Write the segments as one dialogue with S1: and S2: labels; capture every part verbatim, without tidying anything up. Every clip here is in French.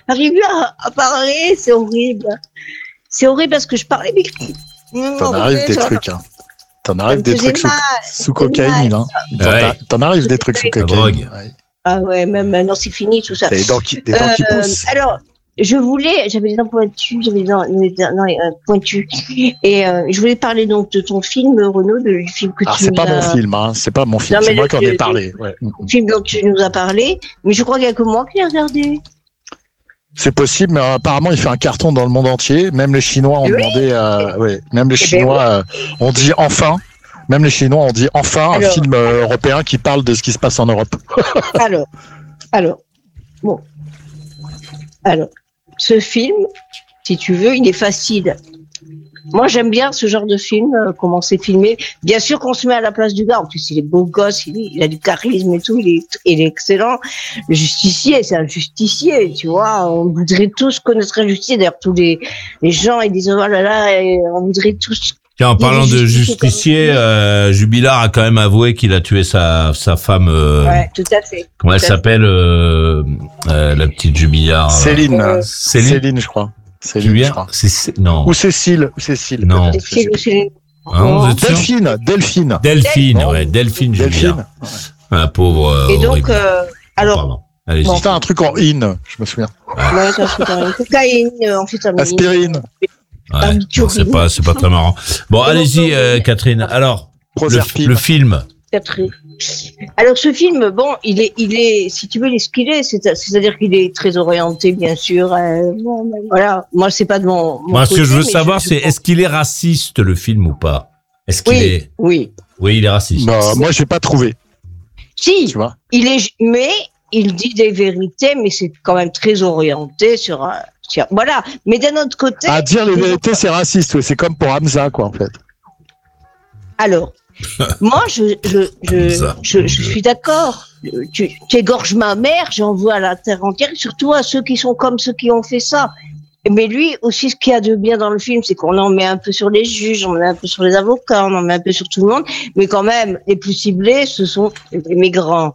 S1: arriver à, à parler, c'est horrible. C'est horrible parce que je parlais, mais...
S2: T'en arrives des trucs, hein. T'en arrives des trucs sous, sous cocaïne, hein.
S3: Ouais.
S2: T'en arrives des trucs sous cocaïne.
S3: Ouais.
S1: Ah ouais, même maintenant c'est fini tout ça.
S2: Des dents qui, des dents qui
S1: Euh,
S2: poussent.
S1: alors, je voulais, j'avais des dents pointues, j'avais des dents, des dents non, euh, pointues, et euh, je voulais parler donc de ton film, Renaud, de- du film que
S2: Alors,
S1: tu
S2: c'est
S1: nous
S2: pas
S1: as,
S2: mon film, hein. C'est pas mon film.
S1: Non, mais
S2: C'est moi
S1: le-
S2: qui en ai
S1: le-
S2: parlé. Ouais.
S1: le film dont tu nous as parlé, mais je crois qu'il y a que moi qui l'ai regardé.
S2: C'est possible, mais apparemment, il fait un carton dans le monde entier. Même les Chinois ont
S1: Oui.
S2: demandé, euh, ouais, même les
S1: Eh ben
S2: Chinois euh, ont dit enfin. Même les Chinois ont dit enfin un
S1: Alors.
S2: film euh, européen qui parle de ce qui se passe en Europe.
S1: Alors, alors, bon, alors, ce film, si tu veux, il est facile. Moi, j'aime bien ce genre de film, euh, comment c'est filmé. Bien sûr qu'on se met à la place du gars. En plus, il est beau gosse, il, est- il a du charisme et tout, il est, il est excellent. Le justicier, c'est un justicier, tu vois. On voudrait tous connaître un justicier. D'ailleurs, tous les, les gens, ils disent, oh là là, et on voudrait tous...
S3: Tiens, en parlant
S1: Il y a
S3: de
S1: des justiciers
S3: justicier,
S1: comme-
S3: euh, Jubilard a quand même avoué qu'il a tué sa, sa femme, euh,
S1: Ouais, tout à fait.
S3: comment elle
S1: tout à fait.
S3: s'appelle, euh, euh, la petite Jubilard? euh,
S2: Céline,
S1: Euh,
S3: Céline.
S2: Céline, je crois. Céline, je
S3: Jubilard?
S2: crois.
S3: C'est, c'est- non.
S2: Ou Cécile, ou Cécile.
S3: Non.
S2: peut-être, je sais
S1: C'est-
S2: plus.
S1: c'est-
S3: Hein, vous êtes sûr?
S2: Delphine, Delphine.
S3: Delphine,
S2: Non.
S3: ouais, Delphine Jubilard.
S2: Delphine.
S3: La pauvre, euh,
S1: Et donc,
S3: horrible.
S1: euh, alors,
S3: Pardon. Allez-y.
S1: Bon.
S2: C'était un truc en in, je me souviens.
S1: ouais, ça, c'est un- cocaïne, euh, amphétamine.
S2: Aspirine,
S3: Ouais,
S1: un
S3: bon,
S1: turine.
S3: c'est pas, c'est pas très marrant. Bon,
S1: Et
S3: allez-y,
S1: donc,
S3: euh, Catherine. Alors, le,
S2: Proserpine.
S3: le film.
S1: Catherine. Alors ce film, bon, il est, il est, si tu veux, il est ce qu'il est, c'est- c'est-à-dire qu'il est très orienté, bien sûr. euh, bon, ben, voilà, moi c'est pas de mon. mon
S3: Moi, ce que
S1: côté,
S3: je veux
S1: mais
S3: savoir,
S1: je-
S3: c'est est-ce qu'il est raciste, le film, ou pas? Est-ce qu'il
S1: Oui,
S3: est...
S1: oui.
S3: Oui, il est raciste.
S2: bah, moi, j'ai pas trouvé,
S1: Si,
S2: tu vois.
S1: il est, mais il dit des vérités, mais c'est quand même très orienté sur. un- sur- voilà. Mais d'un autre côté.
S2: À dire les vérités, c'est raciste. Ouais. C'est comme pour Hamza, quoi, en fait.
S1: Alors, moi, je, je, je,
S3: Ça.
S1: je, je suis d'accord. Tu, tu égorges ma mère, j'en veux à la terre entière, surtout à ceux qui sont comme ceux qui ont fait ça. Mais lui aussi, ce qu'il y a de bien dans le film, c'est qu'on en met un peu sur les juges, on en met un peu sur les avocats, on en met un peu sur tout le monde. Mais quand même, les plus ciblés, ce sont les migrants.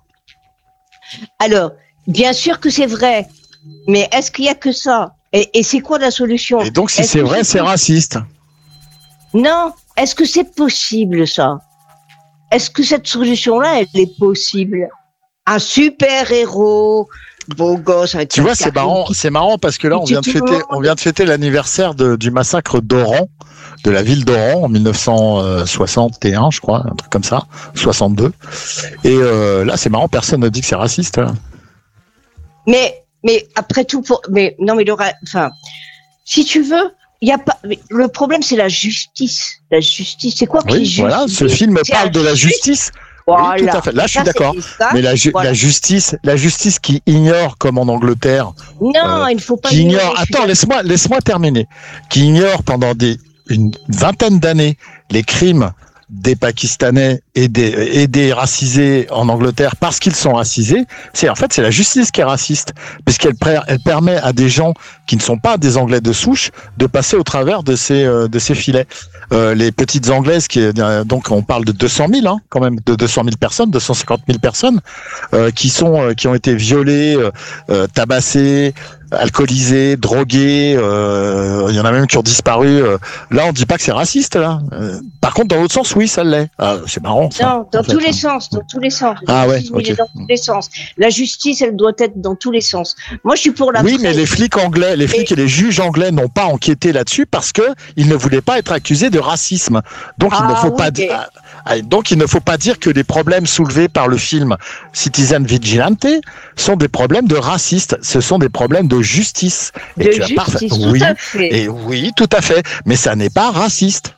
S1: Alors, bien sûr que c'est vrai, mais est-ce qu'il y a que ça? Et, et c'est quoi la solution?
S2: Et donc, si
S1: Est-ce
S2: c'est
S1: que
S2: vrai, c'est raciste.
S1: Non, est-ce que c'est possible ça? Est-ce que cette solution-là, elle est possible? Un super héros, beau gosse avec
S2: Tu
S1: un
S2: vois, c'est
S1: charisme
S2: marrant,
S1: qui-
S2: c'est marrant parce que là, on
S1: qui
S2: vient de
S1: tue tout le
S2: fêter,
S1: monde.
S2: on vient de fêter l'anniversaire de- du massacre d'Oran, de la ville d'Oran en mille neuf cent soixante et un, je crois, un truc comme ça, soixante-deux. Et euh, là, c'est marrant, personne ne dit que c'est raciste. Là.
S1: Mais, mais après tout, pour, mais non, mais le, ra- enfin, si tu veux, il y a pas. mais le problème, c'est la justice. La justice, c'est quoi qui
S2: Oui,
S1: est
S2: voilà,
S1: juste?
S2: ce film
S1: C'est
S2: parle
S1: un
S2: de la
S1: juste-
S2: justice.
S1: Voilà.
S2: Oui, tout à fait. Là, je suis
S1: Ça, c'est
S2: d'accord.
S1: ça.
S2: Mais la, ju-
S1: Voilà.
S2: la justice, la justice qui ignore, comme en Angleterre,
S1: Non,
S2: euh,
S1: il ne faut pas.
S2: qui
S1: ignorer,
S2: ignore.
S1: je suis
S2: Attends, laisse-moi, laisse-moi terminer. Qui ignore pendant des une vingtaine d'années les crimes des Pakistanais et des et des racisés en Angleterre parce qu'ils sont racisés. C'est en fait c'est la justice qui est raciste puisqu'elle pr- elle permet à des gens qui ne sont pas des Anglais de souche de passer au travers de ces euh, de ces filets. Euh, les petites Anglaises qui euh, donc on parle de deux cent mille hein, quand même de deux cent mille personnes, deux cent cinquante mille personnes euh, qui sont euh, qui ont été violées, euh, euh, tabassées, alcoolisés, drogués, euh, il y en a même qui ont disparu. euh. Là, on dit pas que c'est raciste, là. Euh, par contre, dans l'autre sens, oui, ça l'est. Ah, c'est marrant, ça.
S1: Non, dans
S2: en fait.
S1: tous les sens, dans tous les sens.
S2: Ah ouais,
S1: Racisme, il est
S2: ok.
S1: dans tous les sens. La justice, elle doit être dans tous les sens. Moi, je suis pour la
S2: Oui,
S1: vraie-
S2: mais les flics anglais, les flics et, les juges anglais n'ont pas enquêté là-dessus parce que ils ne voulaient pas être accusés de racisme. Donc, il ne
S1: Ah
S2: faut
S1: oui,
S2: pas
S1: mais-
S2: dire. Ah, donc, il ne faut pas dire que les problèmes soulevés par le film Citizen Vigilante sont des problèmes de racistes. Ce sont des problèmes de justice. Et
S1: de
S2: tu as
S1: justice,
S2: parfait-
S1: tout
S2: oui,
S1: à fait.
S2: et oui, tout à fait. Mais ça n'est pas raciste.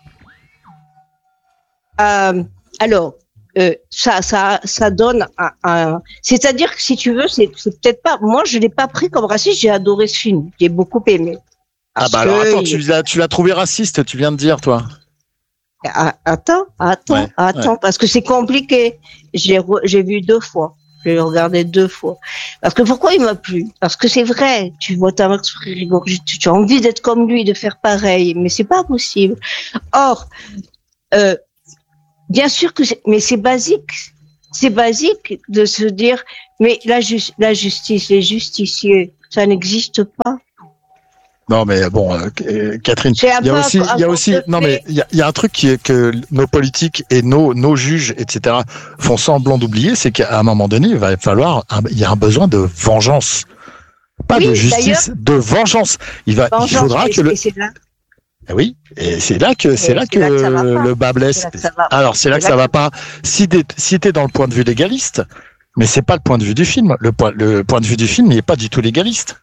S1: Euh, alors, euh, ça, ça, ça donne un, un- c'est-à-dire que si tu veux, c'est, c'est peut-être pas. Moi, je l'ai pas pris comme raciste. J'ai adoré ce film. J'ai beaucoup aimé.
S2: Ah
S1: Parce
S2: bah alors
S1: que
S2: attends,
S1: il-
S2: tu l'as, tu l'as trouvé raciste, tu viens de dire, toi.
S1: Ah, Attends, attends,
S2: Ouais,
S1: attends, parce que c'est compliqué. J'ai, re- j'ai vu deux fois. J'ai regardé deux fois. Parce que pourquoi il m'a plu? Parce que c'est vrai. Tu vois ta Max Frigorgy, tu, tu as envie d'être comme lui, de faire pareil, mais c'est pas possible. Or, euh, bien sûr que c'est, mais c'est basique. C'est basique de se dire, mais la, ju- la justice, les justiciers, Ça n'existe pas.
S2: Non, mais bon, euh, Catherine,
S1: C'est un
S2: il y a
S1: peu
S2: aussi,
S1: un-
S2: il y a
S1: un
S2: aussi,
S1: conte de
S2: non, mais
S1: fées.
S2: il y a, il y a un truc qui est que nos politiques et nos, nos juges, et cetera, font semblant d'oublier, c'est qu'à un moment donné, il va falloir, un- il y a un besoin de vengeance. Pas
S1: Oui,
S2: de
S1: d'ailleurs,
S2: justice, de vengeance. Il va, il
S1: vengeance,
S2: faudra
S1: et,
S2: que le,
S1: et c'est là,
S2: Eh oui, et c'est là que c'est
S1: et
S2: là
S1: c'est
S2: que
S1: là que ça va pas.
S2: le bas
S1: C'est
S2: blesse.
S1: là que ça va.
S2: Alors c'est là
S1: C'est
S2: que
S1: là
S2: ça va
S1: que-
S2: pas. Si t'es si t'es dans le point de vue légaliste, mais c'est pas le point de vue du film. Le point le point de vue du film, il est pas du tout légaliste.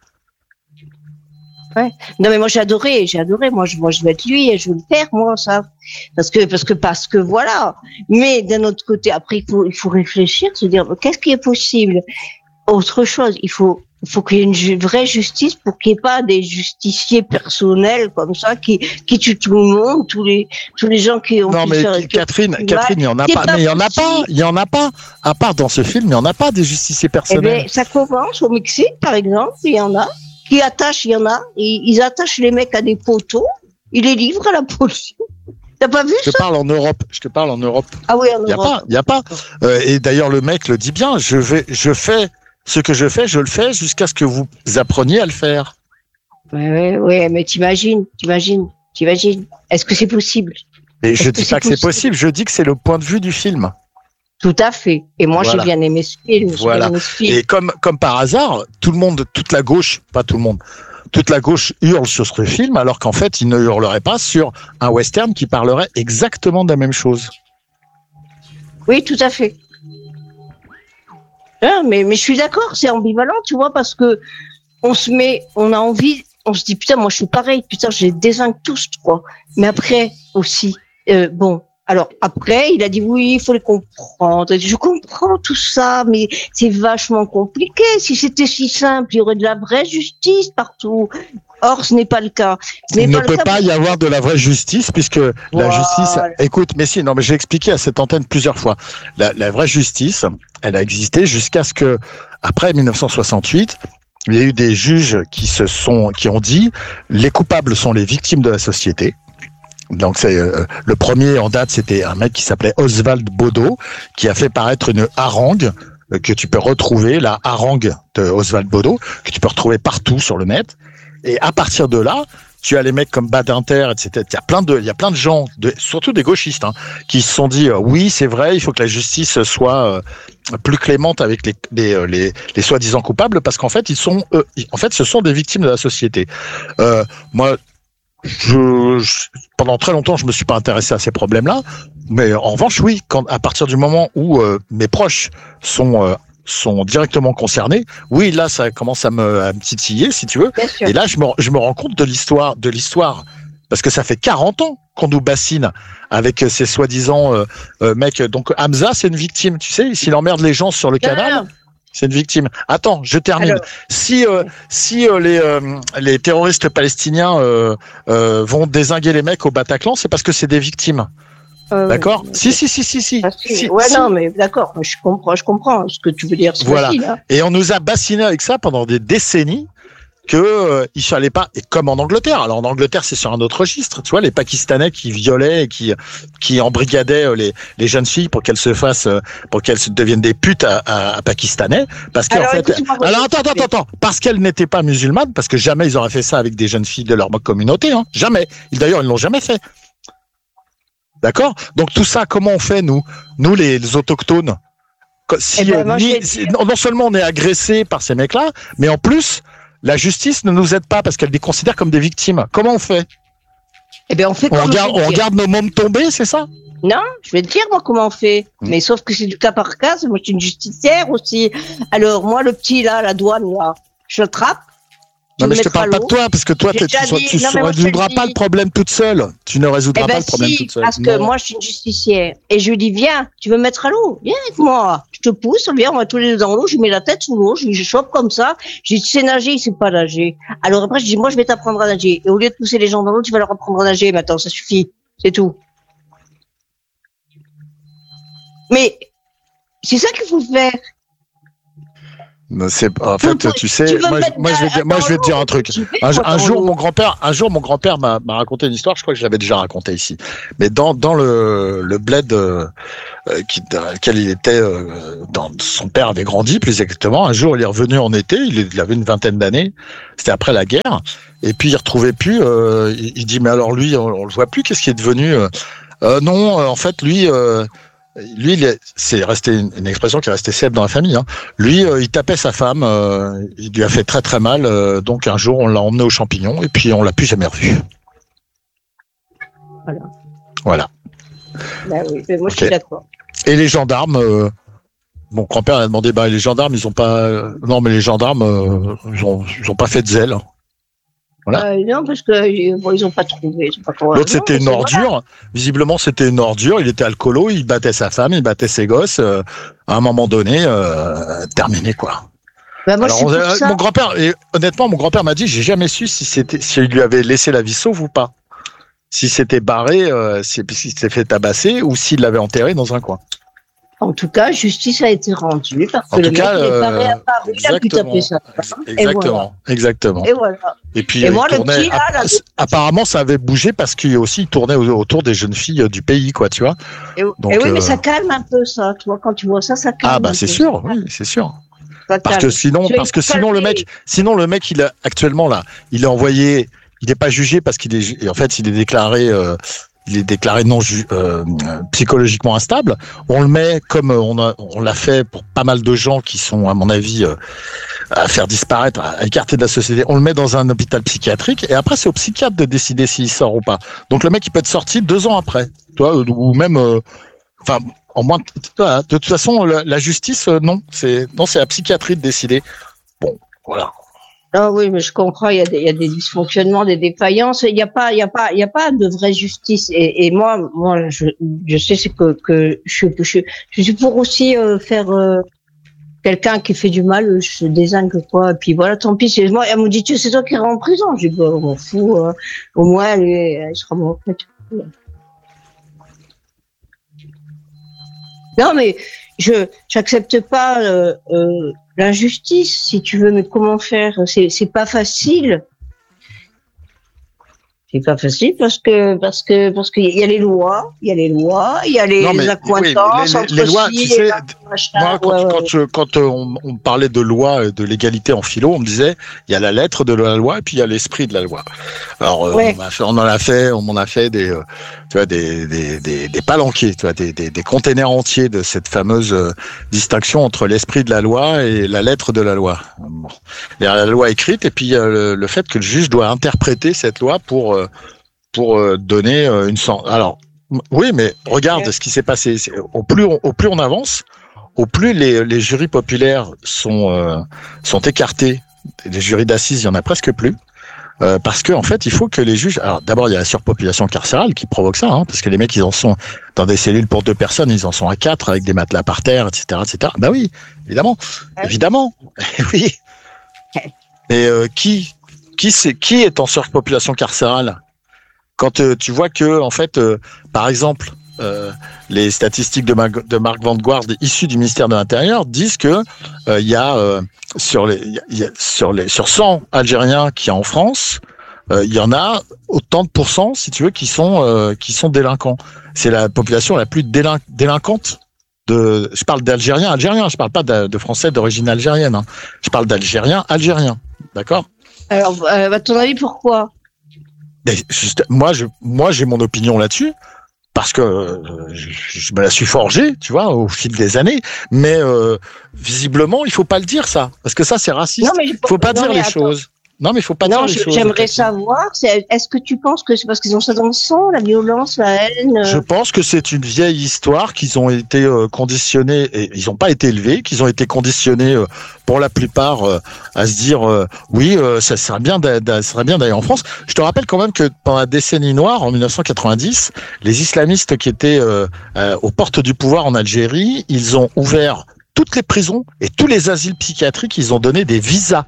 S1: Non, mais moi, j'ai adoré, j'ai adoré. Moi, je, moi, je vais être lui et je vais le faire, moi, ça. Parce que, parce que, parce que, voilà. Mais d'un autre côté, après, il faut, il faut réfléchir, se dire, qu'est-ce qui est possible? Autre chose, il faut, il faut qu'il y ait une ju- vraie justice pour qu'il n'y ait pas des justiciers personnels comme ça qui, qui tuent tout le monde, tous les, tous les gens qui ont
S2: Non
S1: pu
S2: mais
S1: faire- qui-
S2: Catherine,
S1: qui-
S2: Catherine, il y en a
S1: c'est
S2: pas.
S1: pas
S2: Mais il y en a pas.
S1: possible.
S2: Il y en a pas. À part dans ce film, il y en a pas des justiciers
S1: Eh
S2: personnels.
S1: ben, ça commence au Mexique, par exemple, il y en a qui attachent, il y en a, ils, ils attachent les mecs à des poteaux, ils les livrent à la police. T'as pas vu
S2: Je te
S1: ça?
S2: parle en Europe. Je te parle en Europe.
S1: Ah oui, en
S2: Il y a
S1: Europe.
S2: pas. Il y a pas. Euh, et d'ailleurs le mec le dit bien. Je vais, je fais ce que je fais, je le fais jusqu'à ce que vous appreniez à le faire.
S1: Ouais, ouais, ouais, mais t'imagines, t'imagines, t'imagines. Est-ce que c'est possible?
S2: Et je
S1: Est-ce
S2: dis
S1: que
S2: pas
S1: c'est
S2: que c'est
S1: possible
S2: possible. Je dis que c'est le point de vue du film.
S1: Tout à fait. Et moi,
S2: Voilà.
S1: j'ai bien aimé ce film. j'ai
S2: Voilà.
S1: bien aimé ce film.
S2: Et comme, comme par hasard, tout le monde, toute la gauche, pas tout le monde, toute la gauche hurle sur ce film, alors qu'en fait, ils ne hurleraient pas sur un western qui parlerait exactement de la même chose.
S1: Oui, tout à fait. Hein, mais, mais je suis d'accord, c'est ambivalent, tu vois, parce que on se met, on a envie, on se dit, putain, moi, je suis pareil, putain, je les désingue tous, quoi. Mais après, aussi, euh, bon, alors, après, il a dit, oui, il faut les comprendre. Je comprends tout ça, mais c'est vachement compliqué. Si c'était si simple, il y aurait de la vraie justice partout. Or, ce n'est pas le cas. Ce n'est
S2: Il ne
S1: le
S2: peut
S1: cas
S2: pas
S1: pour-
S2: y avoir de la vraie justice puisque la
S1: Voilà.
S2: justice, écoute, mais si, non, mais j'ai expliqué à cette antenne plusieurs fois. La, la vraie justice, elle a existé jusqu'à ce que, après mille neuf cent soixante-huit, il y a eu des juges qui se sont, qui ont dit, les coupables sont les victimes de la société. Donc c'est euh, le premier en date, c'était un mec qui s'appelait Oswald Bodo, qui a fait paraître une harangue euh, que tu peux retrouver, la harangue de Oswald Bodo, que tu peux retrouver partout sur le net. Et à partir de là, tu as les mecs comme Badinter, et cetera. Il y a plein de, il y a plein de gens, de, surtout des gauchistes, hein, qui se sont dit euh, oui, c'est vrai, il faut que la justice soit euh, plus clémente avec les, les, euh, les, les soi-disant coupables, parce qu'en fait, ils sont, euh, en fait, ce sont des victimes de la société. Euh, moi. Je, je, pendant très longtemps, je me suis pas intéressé à ces problèmes-là, mais en revanche, oui, quand à partir du moment où euh, mes proches sont euh, sont directement concernés, oui, là, ça commence à me, à me titiller, si tu veux.
S1: Bien sûr.
S2: Et là, je me je me rends compte de l'histoire de l'histoire parce que ça fait quarante ans qu'on nous bassine avec ces soi-disant euh, euh, mecs. Donc Hamza, c'est une victime, tu sais, s'il emmerde les gens sur le canal.
S1: Non, non,
S2: C'est une victime. Attends, je termine.
S1: Alors,
S2: si euh, si euh, les euh, les terroristes palestiniens euh, euh, vont dézinguer les mecs au Bataclan, c'est parce que c'est des victimes.
S1: euh,
S2: D'accord?
S1: euh,
S2: Si si si si si.
S1: Ah, si.
S2: Si,
S1: ouais,
S2: si.
S1: non, mais d'accord, je comprends, je comprends ce que tu veux dire. C'est
S2: Voilà.
S1: facile, hein.
S2: Et on nous a bassiné avec ça pendant des décennies que euh, il fallait pas, et comme en Angleterre. Alors en Angleterre, c'est sur un autre registre, tu vois, les Pakistanais qui violaient et qui qui embrigadaient euh, les les jeunes filles pour qu'elles se fassent, euh, pour qu'elles se deviennent des putes à, à, à Pakistanais, parce qu'en
S1: Alors,
S2: fait,
S1: écoute-moi,
S2: alors attends attends attends, parce qu'elles n'étaient pas musulmanes, parce que jamais ils auraient fait ça avec des jeunes filles de leur communauté, hein, jamais. Ils- D'ailleurs, ils l'ont jamais fait. D'accord? Donc tout ça, comment on fait nous, nous les, les autochtones? Si,
S1: Eh ben,
S2: euh,
S1: moi,
S2: ni-
S1: je vais
S2: si-
S1: dire-
S2: non, non seulement on est agressé par ces mecs-là, mais en plus, la justice ne nous aide pas parce qu'elle les considère comme des victimes. Comment on fait?
S1: Eh bien, on fait
S2: On
S1: comme
S2: regarde,
S1: je vais
S2: on
S1: te dire.
S2: regarde nos mômes tomber, c'est ça?
S1: Non, je vais te dire, moi, comment on fait.
S2: Mm.
S1: Mais sauf que c'est du cas par cas. Moi, je suis une justicière aussi. Alors, moi, le petit, là, la douane, là, je le trappe.
S2: Non, mais je te
S1: mettras
S2: parle pas de
S1: l'eau.
S2: toi, parce que toi,
S1: J'ai
S2: t'es- tu
S1: déjà
S2: ne
S1: dit- non, mais moi, je te
S2: résoudras
S1: le
S2: pas
S1: dis.
S2: le problème toute seule. Tu ne résoudras
S1: Eh
S2: pas
S1: ben
S2: le problème
S1: si,
S2: toute seule.
S1: parce que
S2: Non.
S1: moi je suis une justicière et je lui dis viens, tu veux me mettre à l'eau, viens avec moi, je te pousse, viens, on va tous les deux dans l'eau, je lui mets la tête sous l'eau, je lui chope comme ça, je lui dis tu sais nager, il sait pas nager. Alors après je dis moi je vais t'apprendre à nager et au lieu de pousser les gens dans l'eau, tu vas leur apprendre à nager maintenant, ça suffit, c'est tout. Mais c'est ça qu'il faut faire.
S2: C'est, en fait, tu sais,
S1: Tu veux
S2: moi,
S1: mettre
S2: moi, je vais,
S1: dans-
S2: moi, je vais te dire un
S1: dans
S2: truc.
S1: l'eau,
S2: Un,
S1: tu fais
S2: un
S1: dans
S2: jour,
S1: l'eau.
S2: mon grand-père, un jour, mon grand-père m'a, m'a raconté une histoire. Je crois que je l'avais déjà raconté ici. Mais dans, dans le, le bled euh, qui, dans lequel il était, euh, dans, son père avait grandi, plus exactement. Un jour, il est revenu en été. Il, il avait une vingtaine d'années. C'était après la guerre. Et puis, il retrouvait plus. Euh, il, il dit, mais alors lui, on, on le voit plus. Qu'est-ce qui est devenu euh, euh, Non, euh, en fait, lui. Euh, Lui, il est, c'est resté une, une expression qui est restée célèbre dans la famille. Hein. Lui, euh, il tapait sa femme, euh, il lui a fait très très mal. Euh, donc un jour, on l'a emmené aux champignons et puis on l'a plus jamais revu.
S1: Voilà.
S2: Voilà.
S1: Bah oui, mais moi je
S2: Ok.
S1: suis d'accord.
S2: Et les gendarmes, euh, mon grand-père a demandé, bah les gendarmes, ils ont pas, euh, non mais les gendarmes, euh, ils ont, ils ont pas fait de zèle. Voilà.
S1: Euh, non, parce que euh, bon, ils ont pas trouvé. Ils ont pas trouvé.
S2: L'autre,
S1: Non,
S2: c'était
S1: mais
S2: une
S1: c'est-
S2: ordure.
S1: voilà.
S2: Visiblement, c'était une ordure. Il était alcoolo, il battait sa femme, il battait ses gosses. Euh, à un moment donné, euh, terminé quoi.
S1: Bah, moi,
S2: Alors,
S1: je suis
S2: on
S1: pour
S2: a-
S1: ça.
S2: mon grand-père, et honnêtement, mon grand-père m'a dit, j'ai jamais su si c'était, s'il lui avait laissé la vie sauve ou pas. Si c'était barré, euh, si, s'il s'était fait tabasser ou s'il l'avait enterré dans un coin.
S1: En tout cas, justice a été rendue parce que
S2: En
S1: le
S2: tout
S1: mec
S2: cas,
S1: il est pas
S2: euh,
S1: réapparu, il a pu taper sa femme. Et voilà.
S2: Exactement, exactement.
S1: Et voilà.
S2: Et puis,
S1: Et
S2: euh,
S1: moi,
S2: il
S1: le
S2: tournait,
S1: petit, là,
S2: app-
S1: là, le-
S2: apparemment, ça avait bougé parce qu'il aussi il tournait au- autour des jeunes filles euh, du pays, quoi, tu vois.
S1: Et,
S2: Donc,
S1: et oui,
S2: euh,
S1: mais ça calme un peu ça. Tu vois, quand tu vois ça, ça calme.
S2: Ah
S1: un
S2: bah
S1: peu.
S2: c'est sûr, oui, c'est sûr.
S1: Ça
S2: Parce
S1: calme.
S2: que sinon,
S1: Tu vois,
S2: parce
S1: il
S2: que
S1: faut
S2: sinon le
S1: calmer.
S2: mec, sinon le mec, il a actuellement là, il est envoyé, il n'est pas jugé parce qu'il est, ju- et en fait, il est déclaré, euh, il est déclaré non ju- euh, psychologiquement instable. On le met comme euh, on a, on l'a fait pour pas mal de gens qui sont, à mon avis, euh, à faire disparaître, à écarter de la société. On le met dans un hôpital psychiatrique et après c'est au psychiatre de décider s'il sort ou pas. Donc le mec, il peut être sorti deux ans après, toi, ou même, euh, enfin. En moins, de de toute façon, la, la justice, euh, non, c'est non, c'est la psychiatrie de décider. Bon, voilà.
S1: Ah oui, mais je comprends. Il y a des, il y a des dysfonctionnements, des défaillances. Il n'y a pas, il y a pas, il y a pas de vraie justice. Et, et moi, moi, je, je sais c'est que que je, je, je suis pour aussi euh, faire euh, quelqu'un qui fait du mal, je désingue quoi. Et puis voilà, tant pis. C'est moi. Elle me dit, tu sais, c'est toi qui iras en prison. Je dis, bah, on m'en fout. Euh, au moins, elle, est- elle sera morte. Non, mais je j'accepte pas euh, euh, l'injustice, si tu veux. Mais comment faire? C'est c'est pas facile. C'est pas facile parce que parce que parce qu'il y a les lois, il y a les lois, il y a les
S2: Non, mais-
S1: accointances
S2: oui, mais les- les
S1: entre
S2: lois,
S1: ci
S2: tu
S1: et
S2: sais,
S1: là, machin,
S2: Moi, quand,
S1: ouais, ouais.
S2: quand, je- quand euh, on, on parlait de loi et de l'égalité en philo, on me disait il y a la lettre de la loi et puis il y a l'esprit de la loi. Alors, euh,
S1: Ouais.
S2: on, a fait, on en a fait, on m'en a fait des, euh, tu vois, des, des, des, des palanquets, tu vois, des, des, des containers entiers de cette fameuse euh, distinction entre l'esprit de la loi et la lettre de la loi. Bon. Il y a la loi écrite et puis il y a le, le fait que le juge doit interpréter cette loi pour euh, pour euh, donner euh, une sens. Alors, oui, mais regarde
S1: Ouais.
S2: ce qui s'est passé. C'est- Au plus on, au plus on avance, au plus les, les jurys populaires sont euh, sont écartés. Les jurys d'assises, il y en a presque plus. Euh, parce que en fait, il faut que les juges. Alors, d'abord, il y a la surpopulation carcérale qui provoque ça, hein, parce que les mecs, ils en sont dans des cellules pour deux personnes, ils en sont à quatre avec des matelas par terre, et cetera, et cetera. Bah oui, évidemment,
S1: Ah oui.
S2: évidemment, oui. Et euh, qui qui c'est qui est en surpopulation carcérale? Quand euh, tu vois que, en fait, euh, par exemple, euh, les statistiques de, Mag- de Marc Van Guard issues du ministère de l'Intérieur disent que euh, il y a euh, sur les il y a- il y a- sur les sur cent Algériens qui y a en France, euh, il y en a autant de pourcents, si tu veux, qui sont euh, qui sont délinquants. C'est la population la plus délin- délinquante. De, je parle d'Algériens, Algériens. Je parle pas de, de Français d'origine algérienne. Hein. Je parle d'Algériens, Algériens. D'accord?
S1: Alors, euh, à ton avis, pourquoi?
S2: Mais juste, moi, je, moi, j'ai mon opinion là-dessus parce que euh, je, je me la suis forgée, tu vois, au fil des années. Mais euh, visiblement, il faut pas le dire ça, parce que ça, c'est raciste.
S1: Non, mais je-
S2: Il faut pas
S1: non,
S2: dire
S1: mais
S2: les
S1: attends.
S2: choses. Non, mais il faut pas
S1: Non,
S2: dire les
S1: je-
S2: choses.
S1: j'aimerais savoir. c'est- Est-ce que tu penses que c'est parce qu'ils ont ça dans le sang, la violence, la haine? euh,
S2: Je pense que c'est une vieille histoire qu'ils ont été euh, conditionnés, et ils n'ont pas été élevés, qu'ils ont été conditionnés euh, pour la plupart euh, à se dire euh, oui, euh, ça serait bien d'a- d'a- ça serait bien d'aller en France. Je te rappelle quand même que pendant la décennie noire, en mille neuf cent quatre-vingt-dix, les islamistes qui étaient euh, euh, aux portes du pouvoir en Algérie, ils ont ouvert toutes les prisons et tous les asiles psychiatriques, ils ont donné des visas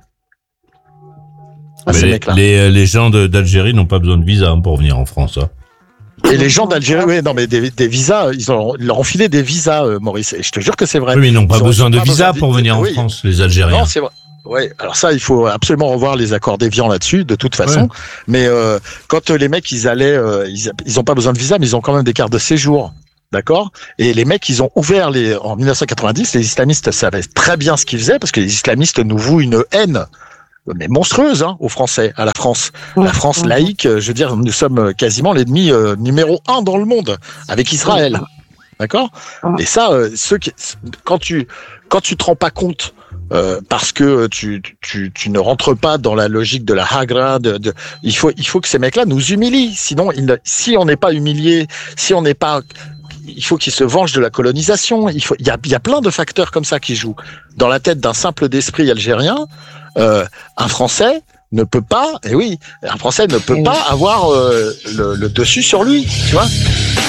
S2: à
S3: Mais
S2: ces
S3: les,
S2: mecs-là.
S3: les, les gens de- d'Algérie n'ont pas besoin de visa hein, pour venir en France. Hein.
S2: Et les gens d'Algérie, oui, non, mais des, des visas, ils, ont, ils leur ont filé des visas, euh, Maurice. Et je te jure que c'est vrai.
S3: Oui, mais ils n'ont pas
S2: ils ont,
S3: besoin
S2: ils ont
S3: de
S2: pas
S3: visa
S2: besoin
S3: pour
S2: de,
S3: venir
S2: oui.
S3: en France, les Algériens.
S2: Non, c'est vrai. Ouais, alors ça, il faut absolument revoir les accords d'Évian là-dessus, de toute façon.
S3: Ouais.
S2: Mais euh, quand les mecs, ils allaient, euh, ils, ils ont pas besoin de visa, mais ils ont quand même des cartes de séjour. D'accord. Et les mecs, ils ont ouvert les en dix-neuf cent quatre-vingt-dix. Les islamistes savaient très bien ce qu'ils faisaient parce que les islamistes nous vouent une haine, mais monstrueuse, hein, aux Français, à la France. La France laïque, je veux dire, nous sommes quasiment l'ennemi euh, numéro un dans le monde avec Israël. D'accord. Et ça, euh, ceux qui, quand tu quand tu te rends pas compte. Euh, parce que tu, tu, tu ne rentres pas dans la logique de la hagra, de, de, il faut, il faut que ces mecs-là nous humilient. Sinon, il, si on n'est pas humilié, si on n'est pas, il faut qu'ils se vengent de la colonisation. Il faut, il y a, il y a plein de facteurs comme ça qui jouent. Dans la tête d'un simple d'esprit algérien, euh, un Français ne peut pas, et oui, un Français ne peut pas avoir euh, le, le dessus sur lui, tu vois.